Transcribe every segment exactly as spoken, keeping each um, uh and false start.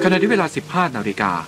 ขณะที่เวลา สิบห้านาฬิกา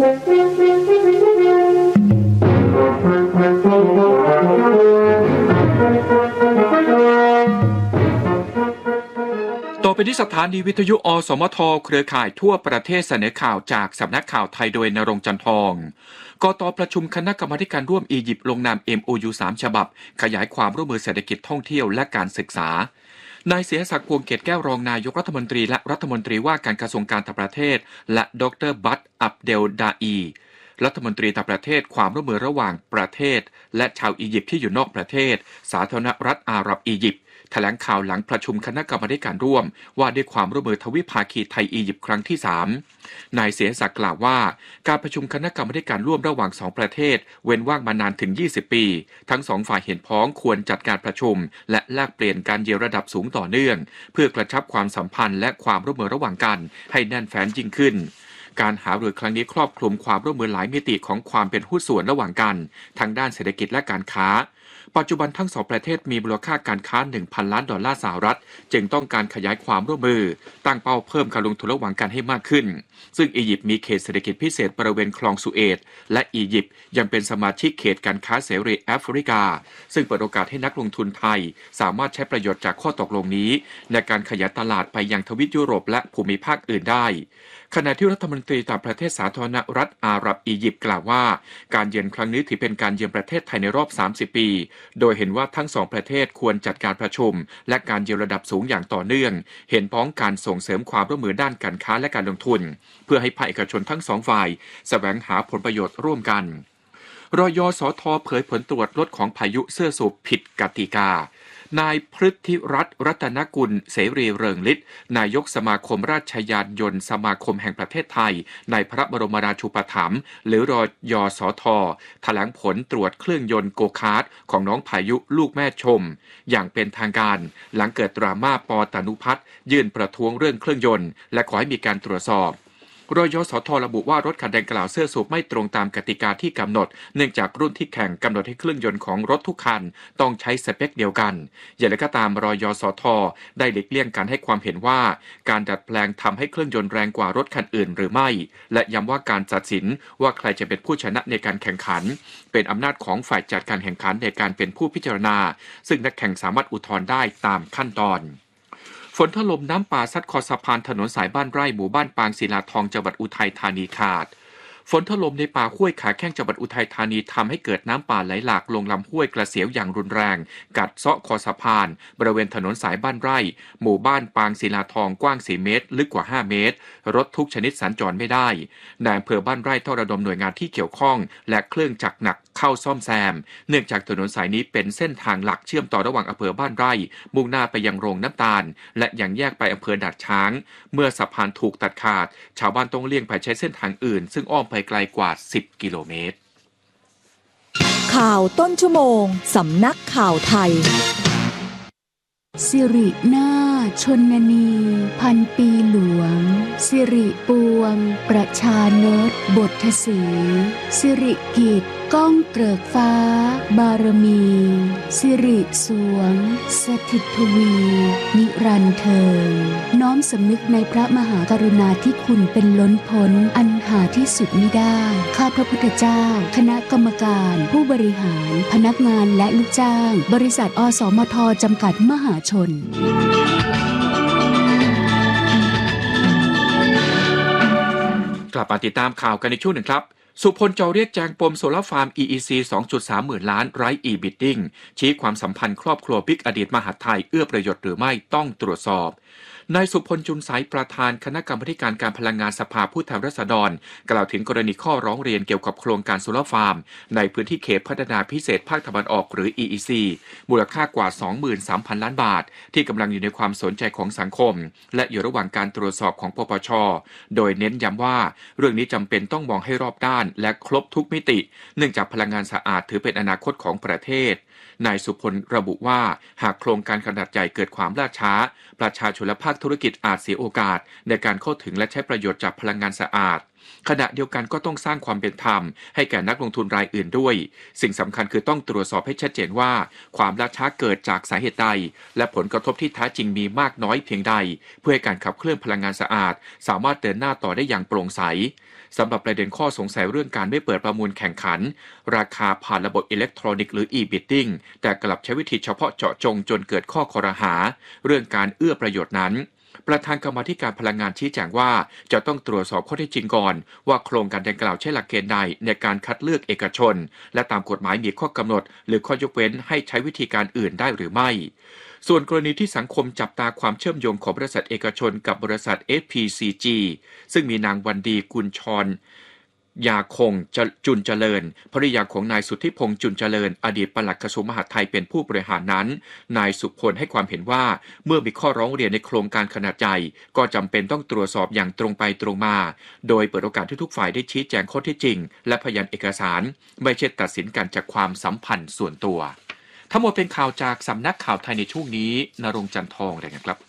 ต่อไปที่สถานีวิทยุอสมทเครือข่ายทั่วประเทศเสนอข่าวจากสำนักข่าวไทยโดยณรงค์ จันทองกต.ประชุมคณะกรรมาการร่วมอียิปต์ลงนาม เอ็ม โอ ยู สาม ฉบับขยายความร่วมมือเศรษฐกิจท่องเที่ยวและการศึกษานายเสียศักดิ์ พวงเกตแก้วรองนายกรัฐมนตรีและรัฐมนตรีว่าการกระทรวงการต่างประเทศและดร.บัตอับเดลดาอีรัฐมนตรีต่างประเทศความร่วมมือระหว่างประเทศและชาวอียิปต์ที่อยู่นอกประเทศสาธารณรัฐอาหรับอียิปต์แถลงข่าวหลังประชุมคณะกรรมาการร่วมว่าด้วยความร่วมมือทวิภาคีไทยอียิปต์ครั้งที่สามนายเสียศักดิ์กล่าวว่าการประชุมคณะกรรมาการร่วมระหว่างสองประเทศเว้นว่างมานานถึงยี่สิบปีทั้งสองฝ่ายเห็นพ้องควรจัดการประชุมและแลกเปลี่ยนการเยียวยาระดับสูงต่อเนื่องเพื่อกระชับความสัมพันธ์และความร่วมมือระหว่างกันให้แน่นแฟ้นยิ่งขึ้นการหารือครั้งนี้ครอบคลุมความร่วมมือหลายมิติของความเป็นหุ้นส่วนระหว่างกันทางด้านเศรษฐกิจและการค้าปัจจุบันทั้งสองประเทศมีมูลค่าการค้า หนึ่งพัน ล้านดอลลาร์สหรัฐจึงต้องการขยายความร่วมมือตั้งเป้าเพิ่มการลงทุนระหว่างกันให้มากขึ้นซึ่งอียิปต์มีเขตเศรษฐกิจพิเศษบริเวณคลองสุเอตและอียิปต์ยังเป็นสมาชิกเขตการค้าเสรีแอฟริกาซึ่งเปิดโอกาสให้นักลงทุนไทยสามารถใช้ประโยชน์จากข้อตกลงนี้ในการขยายตลาดไปยังทวีปยุโรปและภูมิภาคอื่นได้ขณะที่รัฐมนตรีต่างประเทศสาธารณรัฐอาหรับอียิปต์กล่าวว่าการเยือนครั้งนี้ถือเป็นการเยือนประเทศไทยในรอบสามสิบปีโดยเห็นว่าทั้งสองประเทศควรจัดการประชุมและการเยียวยาระดับสูงอย่างต่อเนื่องเห็นพ้องการส่งเสริมความร่วมมือด้านการค้าและการลงทุนเพื่อให้ภาคเอกชนทั้งสองฝ่ายแสวงหาผลประโยชน์ร่วมกันรยสทเผยผลตรวจรถของพายุเสื้อสูบผิดกติกานายพฤทธิรัตน์รัตนกุลเสรีเริงฤทธิ์นายกสมาคมราชยานยนต์สมาคมแห่งประเทศไทยในพระบรมราชูปถัมภ์หรือรยสทแถลงผลตรวจเครื่องยนต์โกคาร์ทของน้องพายุลูกแม่ชมอย่างเป็นทางการหลังเกิดดราม่าปตนุพัฒน์ยื่นประท้วงเรื่องเครื่องยนต์และขอให้มีการตรวจสอบรยสทระบุว่ารถคันดังกล่าวเสื้อสูบไม่ตรงตามกติกาที่กำหนดเนื่องจากรุ่นที่แข่งกำหนดให้เครื่องยนต์ของรถทุกคันต้องใช้สเปคเดียวกันอย่างไรก็ตามรยสทได้หลีกเลี่ยงการให้ความเห็นว่าการดัดแปลงทำให้เครื่องยนต์แรงกว่ารถคันอื่นหรือไม่และย้ำว่าการตัดสินว่าใครจะเป็นผู้ชนะในการแข่งขันเป็นอำนาจของฝ่ายจัดการแข่งขันในการเป็นผู้พิจารณาซึ่งนักแข่งสามารถอุทธรณ์ได้ตามขั้นตอนฝนถล่มน้ำป่าซัดคอสะพานถนนสายบ้านไร่หมู่บ้านปางศิลาทองจังหวัดอุทัยธานีขาดฝนถล่มในป่าห้วยขาแข้งจังหวัดอุทัยธานีทำให้เกิดน้ำป่าไหลหลากลงลำห้วยกระเสียวอย่างรุนแรงกัดเซาะคอสะพานบริเวณถนนสายบ้านไร่หมู่บ้านปางศิลาทองกว้างสี่เมตรลึกกว่าห้าเมตรรถทุกชนิดสัญจรไม่ได้นายอำเภอบ้านไร่ต้องระดมหน่วยงานที่เกี่ยวข้องและเครื่องจักรหนักเข้าซ่อมแซมเนื่องจากถนนสายนี้เป็นเส้นทางหลักเชื่อมต่อระหว่างอำเภอบ้านไร่มุ่งหน้าไปยังโรงน้ำตาลและยังแยกไปอำเภอด่านช้างเมื่อสะพานถูกตัดขาดชาวบ้านต้องเลี่ยงไปใช้เส้นทางอื่นซึ่งอ้อมไปไกลกว่าสิบกิโลเมตรข่าวต้นชั่วโมงสำนักข่าวไทยสิรินาถชนนีพันปีหลวงสิริปวงประชานตบทสีสิริกิจก้องเกริกฟ้าบารมีสิริสวงสถิตทวีนิรันดร์เทิงน้อมสำนึกในพระมหากรุณาธิคุณเป็นล้นพ้นอันหาที่สุดมิได้ข้าพระพุทธเจ้าคณะกรรมการผู้บริหารพนักงานและลูกจ้างบริษัทอสมทจำกัดมหาชนกลับมาติดตามข่าวกันในช่วงหนึ่งครับสุพลจอเรียกแจงปมโซลาร์ฟาร์ม อี อี ซี สองจุดสาม หมื่นล้านไร้ e-bidding ชี้ความสัมพันธ์ครอบครัวบิ๊กอดีตมหาดไทยเอื้อประโยชน์หรือไม่ต้องตรวจสอบนายสุพลจุลไสประธานคณะกรรมาการการพลังงานสภาผู้แทนราษฎรกล่าวถึงกรณีข้อร้องเรียนเกี่ยวกับโครงการโซลาร์ฟาร์มในพื้นที่เขตพัฒนาพิเศษภาคตะวันออกหรือ อี อี ซี มูลค่ากว่า สองหมื่นสามพัน ล้านบาทที่กำลังอยู่ในความสนใจของสังคมและอยู่ระหว่างการตรวจสอบของปปช.โดยเน้นย้ำว่าเรื่องนี้จำเป็นต้องมองให้รอบด้านและครบทุกมิติเนื่องจากพลังงานสะอาดถือเป็นอนาคตของประเทศนายสุพลระบุว่าหากโครงการขนาดใหญ่เกิดความล่าช้าประชาชนและภาคธุรกิจอาจเสียโอกาสในการเข้าถึงและใช้ประโยชน์จากพลังงานสะอาดขณะเดียวกันก็ต้องสร้างความเป็นธรรมให้แก่นักลงทุนรายอื่นด้วยสิ่งสำคัญคือต้องตรวจสอบให้ชัดเจนว่าความล่าช้าเกิดจากสาเหตุใดและผลกระทบที่แท้จริงมีมากน้อยเพียงใดเพื่อให้การขับเคลื่อนพลังงานสะอาดสามารถเดินหน้าต่อได้อย่างโปร่งใสสำหรับประเด็นข้อสงสัยเรื่องการไม่เปิดประมูลแข่งขันราคาผ่านระบบอิเล็กทรอนิกส์หรือ e-bidding แต่กลับใช้วิธีเฉพาะเจาะจงจนเกิดข้อคอรหาเรื่องการเอื้อประโยชน์นั้นประธานกรรมาธิการพลังงานชี้แจงว่าจะต้องตรวจสอบข้อเท็จจริงก่อนว่าโครงการดังกล่าวใช้หลักเกณฑ์ใดในการคัดเลือกเอกชนและตามกฎหมายมีข้อกำหนดหรือข้อยกเว้นให้ใช้วิธีการอื่นได้หรือไม่ส่วนกรณีที่สังคมจับตาความเชื่อมโยงของบริษัทเอกชนกับบริษัท เอส พี ซี จี ซึ่งมีนางวันดีกุลชรยาคงจุนเจริญภริยาของนายสุทธิพงษ์จุนเจริญอดีตปลัดกระทรวงมหาดไทยเป็นผู้บริหารนั้นนายสุพลให้ความเห็นว่าเมื่อมีข้อร้องเรียนในโครงการขนาดใหญ่ก็จำเป็นต้องตรวจสอบอย่างตรงไปตรงมาโดยเปิดโอกาสให้ทุกฝ่ายได้ชี้แจงข้อเท็จจริงและพยานเอกสารไม่ใช่ตัดสินกันจากความสัมพันธ์ส่วนตัวทั้งหมดเป็นข่าวจากสำนักข่าวไทยในช่วงนี้ณรงค์จันทองรายงานครับ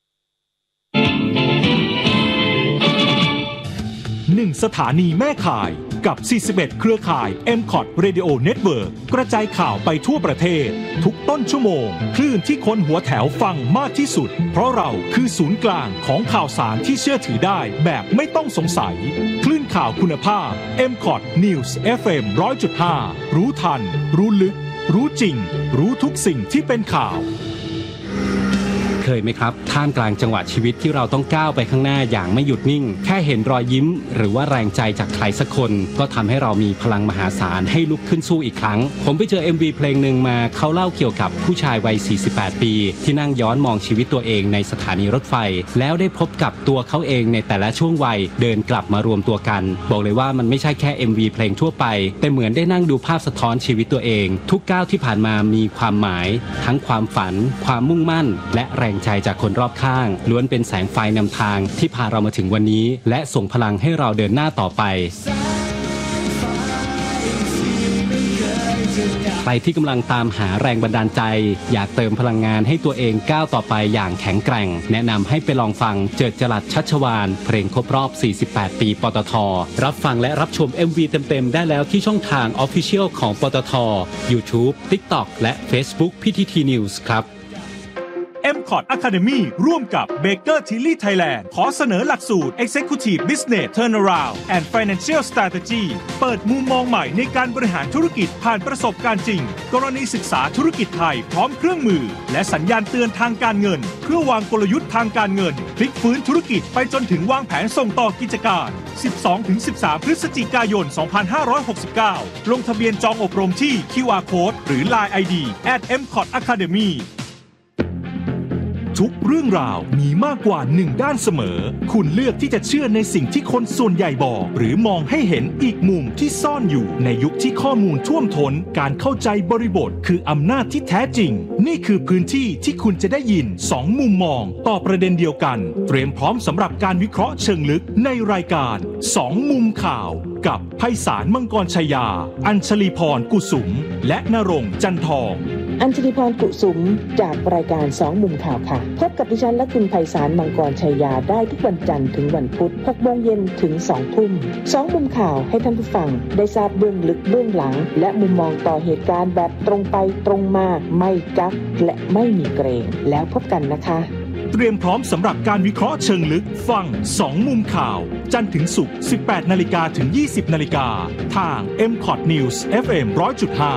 หนึ่งสถานีแม่ข่ายกับสี่สิบเอ็ดเครือข่าย เอ็ม คอท Radio Network กระจายข่าวไปทั่วประเทศทุกต้นชั่วโมงคลื่นที่คนหัวแถวฟังมากที่สุดเพราะเราคือศูนย์กลางของข่าวสารที่เชื่อถือได้แบบไม่ต้องสงสัยคลื่นข่าวคุณภาพ เอ็ม คอท News เอฟ เอ็ม หนึ่งร้อยจุดห้า รู้ทันรู้ลึกรู้จริงรู้ทุกสิ่งที่เป็นข่าวเคยไหมครับท่ามกลางจังหวะชีวิตที่เราต้องก้าวไปข้างหน้าอย่างไม่หยุดนิ่งแค่เห็นรอยยิ้มหรือว่าแรงใจจากใครสักคนก็ทำให้เรามีพลังมหาศาลให้ลุกขึ้นสู้อีกครั้งผมไปเจอ เอ็ม วี เพลงหนึ่งมาเขาเล่าเกี่ยวกับผู้ชายวัยสี่สิบแปดปีที่นั่งย้อนมองชีวิตตัวเองในสถานีรถไฟแล้วได้พบกับตัวเขาเองในแต่ละช่วงวัยเดินกลับมารวมตัวกันบอกเลยว่ามันไม่ใช่แค่ เอ็ม วี เพลงทั่วไปแต่เหมือนได้นั่งดูภาพสะท้อนชีวิตตัวเองทุกก้าวที่ผ่านมามีความหมายทั้งความฝันความมุ่งมั่นและแรงใจจากคนรอบข้างล้วนเป็นแสงไฟนำทางที่พาเรามาถึงวันนี้และส่งพลังให้เราเดินหน้าต่อไปใครที่กำลังตามหาแรงบันดาลใจอยากเติมพลังงานให้ตัวเองก้าวต่อไปอย่างแข็งแกร่งแนะนำให้ไปลองฟังเจิดจรัสชัชวาลเพลงครบรอบสี่สิบแปดปีปตท.รับฟังและรับชม เอ็ม วี เต็มๆได้แล้วที่ช่องทาง Official ของปตท. YouTube TikTok และ Facebook พี ที ที News ครับเอ็ม คอท Academy ร่วมกับ Baker Tilly Thailand ขอเสนอหลักสูตร Executive Business Turnaround and Financial Strategy เปิดมุมมองใหม่ในการบริหารธุรกิจผ่านประสบการณ์จริงกรณีศึกษาธุรกิจไทยพร้อมเครื่องมือและสัญญาณเตือนทางการเงินเพื่อวางกลยุทธ์ทางการเงินพลิกฟื้นธุรกิจไปจนถึงวางแผนส่งต่อกิจการ สิบสองถึงสิบสาม พฤศจิกายน สองพันห้าร้อยหกสิบเก้า ลงทะเบียนจองอบรมที่ คิว อาร์ Code หรือ ไลน์ ไอ ดี แอท เอ็ม คอท Academyทุกเรื่องราวมีมากกว่าหนึ่งด้านเสมอคุณเลือกที่จะเชื่อในสิ่งที่คนส่วนใหญ่บอกหรือมองให้เห็นอีกมุมที่ซ่อนอยู่ในยุคที่ข้อมูลท่วมท้นการเข้าใจบริบทคืออำนาจที่แท้จริงนี่คือพื้นที่ที่คุณจะได้ยินสองมุมมองต่อประเด็นเดียวกันเตรียมพร้อมสำหรับการวิเคราะห์เชิงลึกในรายการสองมุมข่าวกับไพศาลมังกรชยาอัญชลีพรกุสุมและณรงค์จันทองอัญชลีพรกุสุมจากรายการสองมุมข่าวค่ะพบกับดิฉันและคุณไพศาลมังกรชัยยาได้ทุกวันจันทร์ถึงวันพุธ หกโมงเย็นถึงสองทุ่มสองมุมข่าวให้ท่านผู้ฟังได้ทราบเบื้องลึกเบื้องหลังและมุมมองต่อเหตุการณ์แบบตรงไปตรงมาไม่กักและไม่มีเกรงแล้วพบกันนะคะเตรียมพร้อมสำหรับการวิเคราะห์เชิงลึกฟังสองมุมข่าวจันทร์ถึงศุกร์ สิบแปดนาฬิกาถึงยี่สิบนาฬิกาทาง เอ็ม คอท News เอฟ เอ็ม หนึ่งร้อยจุดห้า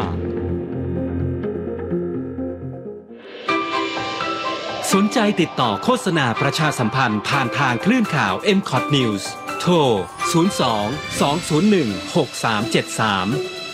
สนใจติดต่อโฆษณาประชาสัมพันธ์ผ่านทางคลื่นข่าว เอ็ม คอท News โทร ศูนย์ สอง สอง ศูนย์ หนึ่ง หก สาม เจ็ด สาม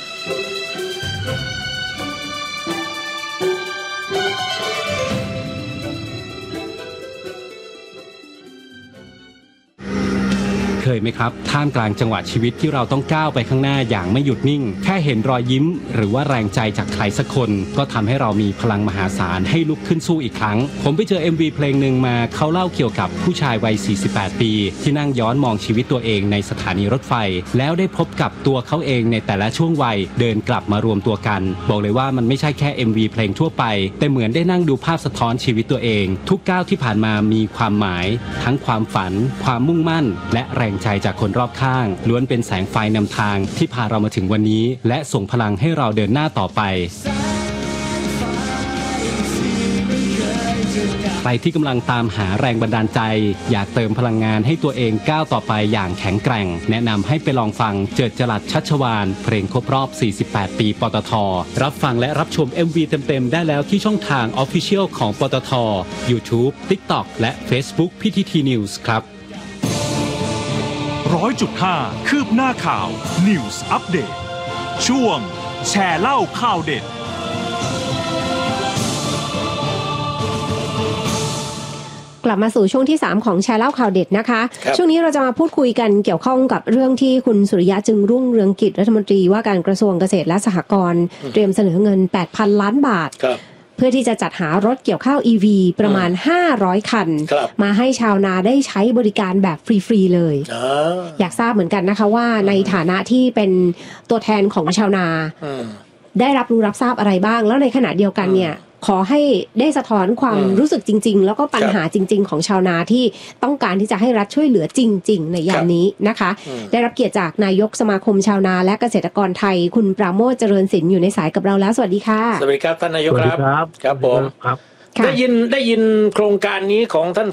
เคยไหมครับท่ามกลางจังหวะชีวิตที่เราต้องก้าวไปข้างหน้าอย่างไม่หยุดนิ่งแค่เห็นรอยยิ้มหรือว่าแรงใจจากใครสักคนก็ทำให้เรามีพลังมหาศาลให้ลุกขึ้นสู้อีกครั้งผมไปเจอ เอ็ม วี เพลงหนึ่งมาเขาเล่าเกี่ยวกับผู้ชายวัยสี่สิบแปดปีที่นั่งย้อนมองชีวิตตัวเองในสถานีรถไฟแล้วได้พบกับตัวเขาเองในแต่ละช่วงวัยเดินกลับมารวมตัวกันบอกเลยว่ามันไม่ใช่แค่ เอ็ม วี เพลงทั่วไปแต่เหมือนได้นั่งดูภาพสะท้อนชีวิตตัวเองทุกก้าวที่ผ่านมามีความหมายทั้งความฝันความมุ่งมั่นและแรงใจจากคนรอบข้างล้วนเป็นแสงไฟนำทางที่พาเรามาถึงวันนี้และส่งพลังให้เราเดินหน้าต่อไปใครที่กำลังตามหาแรงบันดาลใจอยากเติมพลังงานให้ตัวเองก้าวต่อไปอย่างแข็งแกร่งแนะนำให้ไปลองฟังเจิดจรัสชัชวาลเพลงครบรอบสี่สิบแปดปีปตท.รับฟังและรับชม เอ็ม วี เต็มๆได้แล้วที่ช่องทาง Official ของปตท. YouTube TikTok และ Facebook พี ที ที News ครับร้อยจุดห้า คืบหน้าข่าว News Update ช่วงแชร์เล่าข่าวเด็ดกลับมาสู่ช่วงที่สามของแชร์เล่าข่าวเด็ดนะคะช่วงนี้เราจะมาพูดคุยกันเกี่ยวข้องกับเรื่องที่คุณสุริยะจึงรุ่งเรืองกิจรัฐมนตรีว่าการกระทรวงเกษตรและสหกรณ์เตรียมเสนอเงิน แปดพัน ล้านบาทเพื่อที่จะจัดหารถเกี่ยวข้าว อี วี ประมาณห้าร้อยคันมาให้ชาวนาได้ใช้บริการแบบฟรีๆเลย อ, อยากทราบเหมือนกันนะคะว่าในฐานะที่เป็นตัวแทนของชาวนาได้รับรู้รับทราบอะไรบ้างแล้วในขณะเดียวกันเนี่ยขอให้ได้สะท้อนความรู้สึกจริงๆแล้วก็ปัญหาจริงๆของชาวนาที่ต้องการที่จะให้รัฐช่วยเหลือจริงๆในยามนี้นะคะได้รับเกียรติจากนายกสมาคมชาวนาและเกษตรกรไทยคุณปราโมช เจริญศิลป์อยู่ในสายกับเราแล้วสวัสดีค่ะสวัสดีครับท่านนายกครับครับผมได้ยินได้ยินโครงการนี้ของท่าน